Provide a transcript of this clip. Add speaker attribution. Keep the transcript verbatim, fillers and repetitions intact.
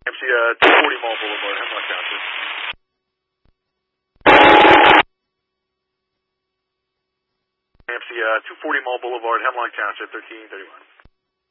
Speaker 1: M C uh, two forty Mall Boulevard, Hemlock Township. M C uh, two forty Mall Boulevard, Hemlock Township, thirteen thirty-one.